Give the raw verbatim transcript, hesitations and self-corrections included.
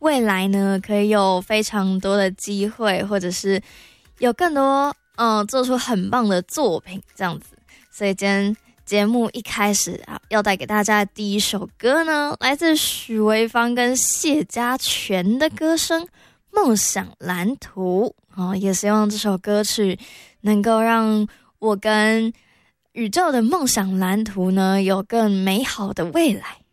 未来呢可以有非常多的机会，或者是有更多嗯做出很棒的作品这样子。所以今天节目一开始啊，要带给大家的第一首歌呢，来自许维芳跟谢家全的歌声《梦想蓝图》哦，也希望这首歌曲能够让我跟宇宙的梦想蓝图呢有更美好的未来。